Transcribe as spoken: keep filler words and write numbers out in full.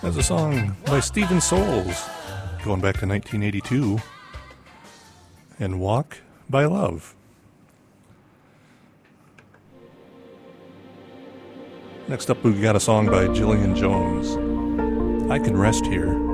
That's a song by Stephen Souls, going back to nineteen eighty-two, and Walk by Love. Next up, we've got a song by Jillian Jones, I Can Rest Here.